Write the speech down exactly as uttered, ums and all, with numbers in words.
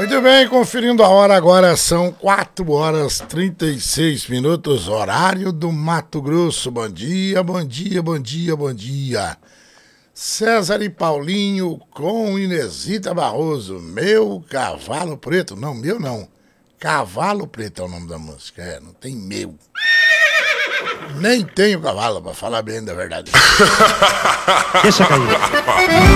Muito bem, conferindo a hora agora, são quatro horas e trinta e seis minutos, horário do Mato Grosso. Bom dia, bom dia, bom dia, bom dia. César e Paulinho com Inesita Barroso, Meu Cavalo Preto. Não, meu não. Cavalo Preto é o nome da música, é, não tem meu. Nem tenho cavalo, pra falar bem da verdade. Deixa cair.